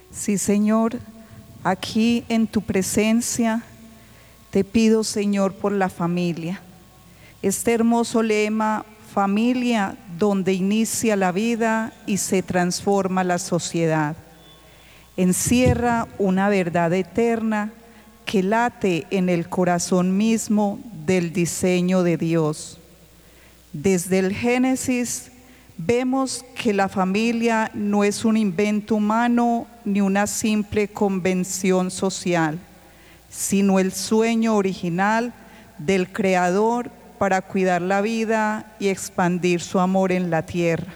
Sí, Señor, aquí en tu presencia te pido, Señor, por la familia. Este hermoso lema, familia, donde inicia la vida y se transforma la sociedad, encierra una verdad eterna que late en el corazón mismo del diseño de Dios. Desde el Génesis vemos que la familia no es un invento humano ni una simple convención social, sino el sueño original del Creador para cuidar la vida y expandir su amor en la tierra.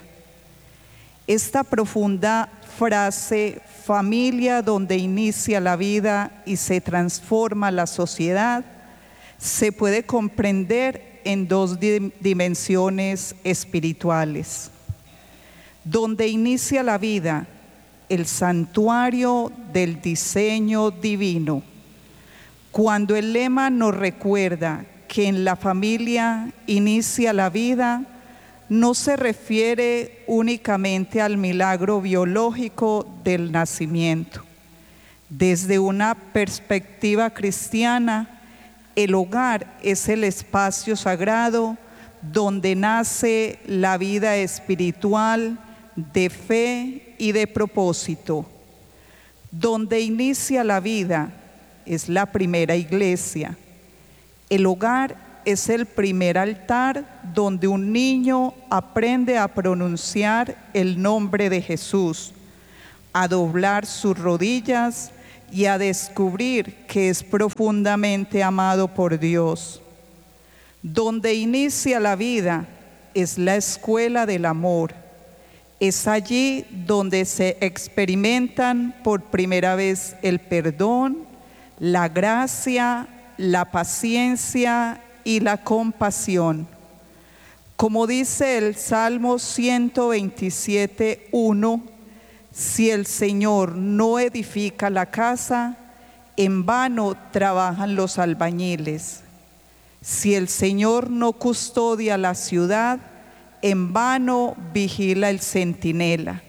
Esta profunda frase, familia donde inicia la vida y se transforma la sociedad, se puede comprender en dos dimensiones espirituales. Donde inicia la vida, el santuario del diseño divino. Cuando el lema nos recuerda que en la familia inicia la vida, no se refiere únicamente al milagro biológico del nacimiento. Desde una perspectiva cristiana, el hogar es el espacio sagrado donde nace la vida espiritual de fe y de propósito. Donde inicia la vida es la primera iglesia. El hogar es el primer altar donde un niño aprende a pronunciar el nombre de Jesús, a doblar sus rodillas y a descubrir que es profundamente amado por Dios. Donde inicia la vida es la escuela del amor. Es allí donde se experimentan por primera vez el perdón, la gracia, la paciencia y la compasión. Como dice el Salmo 127:1, si el Señor no edifica la casa, en vano trabajan los albañiles. Si el Señor no custodia la ciudad, en vano vigila el centinela.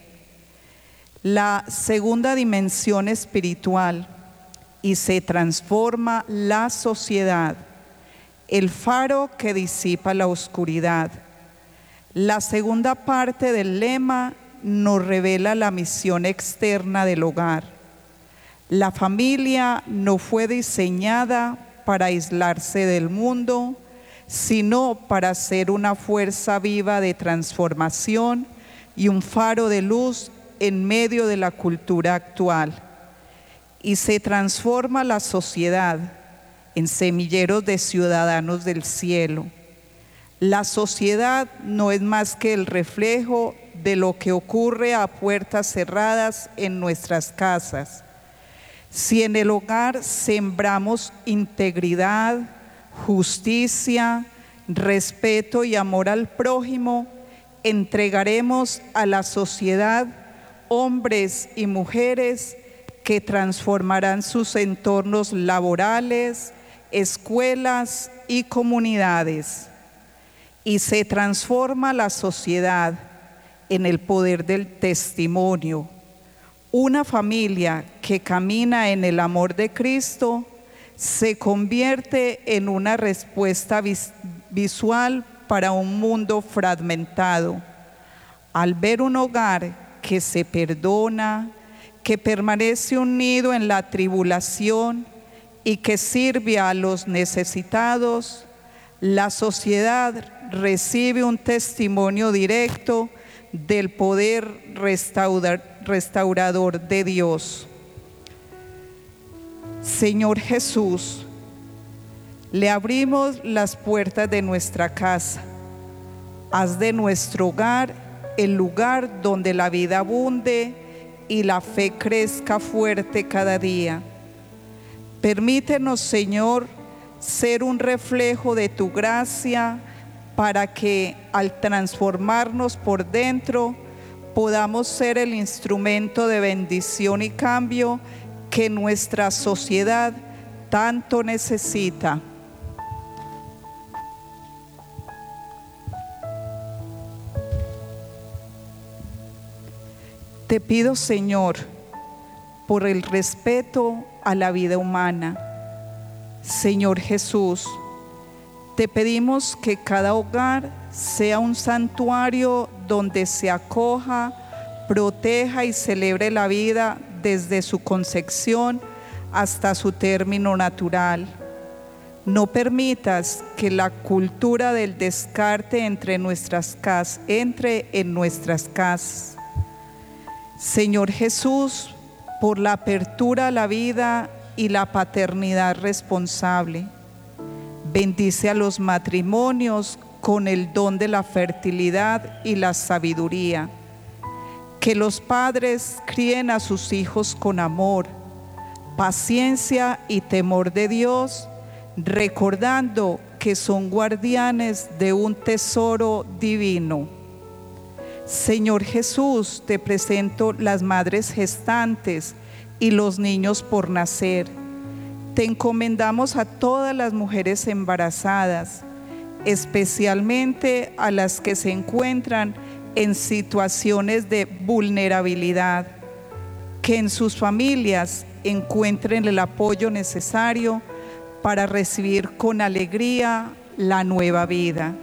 La segunda dimensión espiritual, y se transforma la sociedad, el faro que disipa la oscuridad. La segunda parte del lema nos revela la misión externa del hogar. La familia no fue diseñada para aislarse del mundo, sino para ser una fuerza viva de transformación y un faro de luz en medio de la cultura actual. Y se transforma la sociedad en semilleros de ciudadanos del cielo. La sociedad no es más que el reflejo de lo que ocurre a puertas cerradas en nuestras casas. Si en el hogar sembramos integridad, justicia, respeto y amor al prójimo, entregaremos a la sociedad hombres y mujeres que transformarán sus entornos laborales, escuelas y comunidades. Y se transforma la sociedad en el poder del testimonio. Una familia que camina en el amor de Cristo se convierte en una respuesta visual para un mundo fragmentado. Al ver un hogar que se perdona, que permanece unido en la tribulación y que sirve a los necesitados, la sociedad recibe un testimonio directo del poder restaurador de Dios. Señor Jesús, le abrimos las puertas de nuestra casa. Haz de nuestro hogar el lugar donde la vida abunde y la fe crezca fuerte cada día. Permítenos, Señor, ser un reflejo de tu gracia para que al transformarnos por dentro podamos ser el instrumento de bendición y cambio que nuestra sociedad tanto necesita. Te pido, Señor, por el respeto a la vida humana. Señor Jesús, te pedimos que cada hogar sea un santuario donde se acoja, proteja y celebre la vida desde su concepción hasta su término natural. No permitas que la cultura del descarte entre en nuestras casas. Señor Jesús, por la apertura a la vida y la paternidad responsable, bendice a los matrimonios con el don de la fertilidad y la sabiduría. Que los padres críen a sus hijos con amor, paciencia y temor de Dios, recordando que son guardianes de un tesoro divino. Señor Jesús, te presento las madres gestantes y los niños por nacer. Te encomendamos a todas las mujeres embarazadas, especialmente a las que se encuentran en situaciones de vulnerabilidad, que en sus familias encuentren el apoyo necesario para recibir con alegría la nueva vida.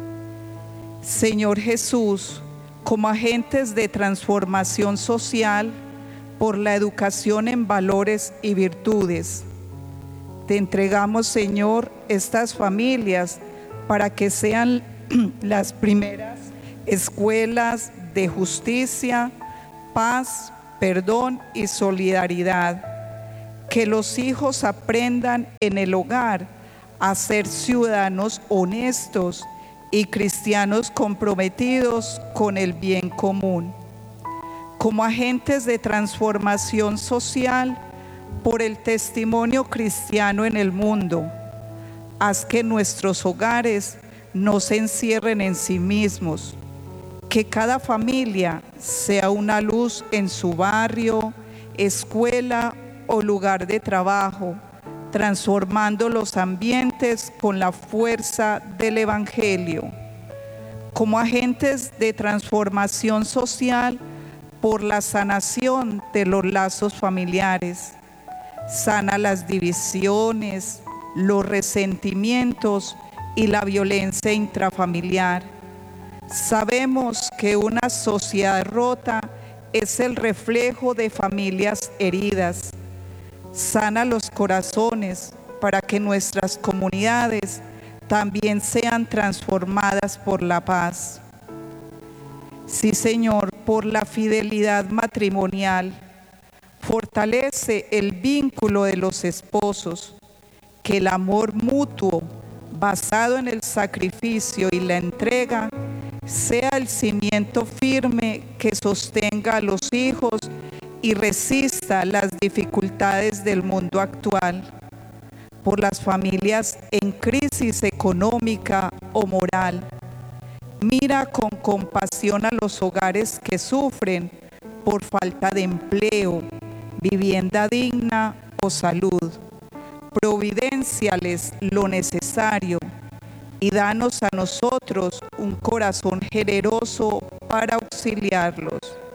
Señor Jesús, como agentes de transformación social por la educación en valores y virtudes, te entregamos, Señor, estas familias para que sean las primeras escuelas de justicia, paz, perdón y solidaridad. Que los hijos aprendan en el hogar a ser ciudadanos honestos y cristianos comprometidos con el bien común. Como agentes de transformación social por el testimonio cristiano en el mundo, haz que nuestros hogares no se encierren en sí mismos, que cada familia sea una luz en su barrio, escuela o lugar de trabajo, transformando los ambientes con la fuerza del Evangelio. Como agentes de transformación social por la sanación de los lazos familiares, sana las divisiones, los resentimientos y la violencia intrafamiliar. Sabemos que una sociedad rota es el reflejo de familias heridas. Sana los corazones para que nuestras comunidades también sean transformadas por la paz. Sí, Señor, por la fidelidad matrimonial, fortalece el vínculo de los esposos, que el amor mutuo, basado en el sacrificio y la entrega, sea el cimiento firme que sostenga a los hijos y resista las dificultades del mundo actual. Por las familias en crisis económica o moral, mira con compasión a los hogares que sufren por falta de empleo, vivienda digna o salud. Providenciales lo necesario y danos a nosotros un corazón generoso para auxiliarlos.